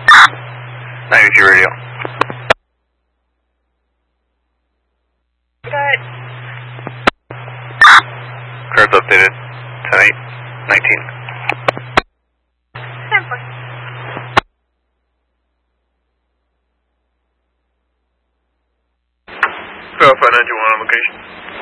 92 radio. Go ahead. Cards updated. 10-8, 19. 10-4. Alpha 91 on location.